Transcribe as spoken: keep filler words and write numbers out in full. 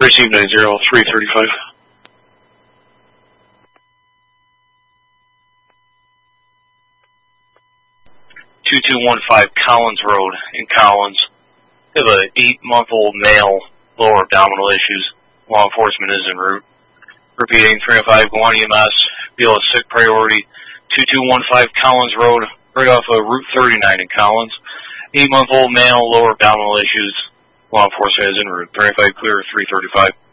Receive nine zero, three thirty-five. two two one five Collins Road in Collins. We have an eight-month-old male, lower abdominal issues. Law enforcement is en route. Repeating, three oh five, go on E M S. B L S sick priority. two two one five Collins Road, right off of Route thirty-nine in Collins. Eight-month-old male, lower abdominal issues. Law enforcement is en route. three oh five clear, three thirty-five.